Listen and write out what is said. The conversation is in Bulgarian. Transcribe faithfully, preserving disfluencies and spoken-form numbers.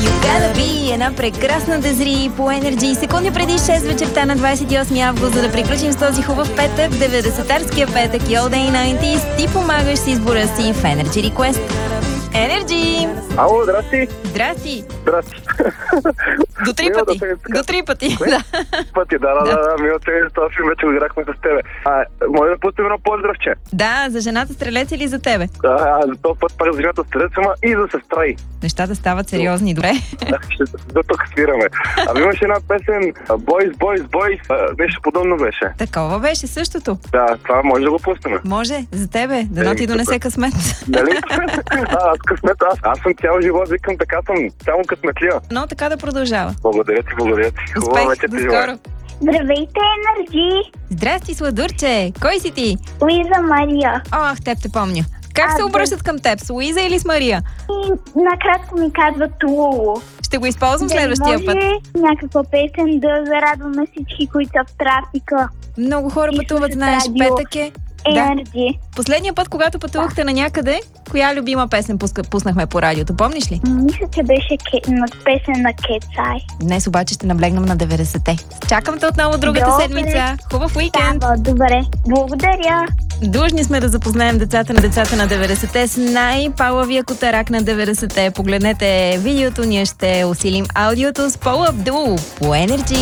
You Gotta Be, една прекрасна Дезри по Energy. Секунди преди шест вечерта на двадесет и осми август, за да приключим с този хубав петък, деветдесетарския петък и All Day деветдесетте, ти помагаш с избора си в Energy Request. Energy! Ало, здрасти! Здрасти! Здрасти! До три пъти! До три пъти! Да. Пъти, да, да, да, да, милата е, този филм вече го играхме с тебе. А, може да пустим едно поздравче? Да, за жената стрелец или за тебе? А, за този път пак за жената стрелец, ама и за сестра й. Нещата стават сериозни, добре? До тук свираме. Ами имаше една песен, Boys, Boys, Boys, нещо подобно беше. Такова беше същото. Да, това може да го пуснем. Може, за тебе, дано ти донесе късмет. Нали? А, аз късмет, аз, аз съм цял живот, викам, така съм, само късметлия. Но така да продължава. Благодаря ти, благодаря ти. Успех, до скоро. Здравейте, Енерджи! Здрасти, сладурче! Кой си ти? Луиза Мария. Ох, теб те помня. Как А, се обръщат към теб? С Луиза или с Мария? И накратко ми казват Лулу. Ще го използвам Дали следващия може път. някаква песен да зарадваме всички, които са в трафика. Много хора И пътуват, слушат знаеш, радио. петък е. Да. Енерджи. Последния път, когато пътувахте на някъде, коя любима песен пуска, пуснахме по радиото? Помниш ли? Мисля, че беше ке... на песен на Кетсай. Днес обаче ще наблегнем на деветдесетте. Чакам те отново другата Добре. седмица. Хубав уикенд! Да, добре. Благодаря. Длъжни сме да запознаем децата на децата на деветдесетте с най-палавия котарак на деветдесетте. Погледнете видеото, ние ще усилим аудиото с Пол Абдул по Energy.